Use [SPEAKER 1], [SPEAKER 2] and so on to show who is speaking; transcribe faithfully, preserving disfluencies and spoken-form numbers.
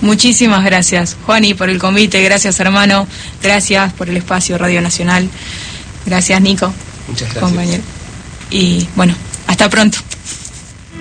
[SPEAKER 1] Muchísimas gracias, Juani, por el convite. Gracias, hermano. Gracias por el espacio Radio Nacional. Gracias, Nico.
[SPEAKER 2] Muchas gracias.
[SPEAKER 1] Compañero. Y bueno, hasta pronto.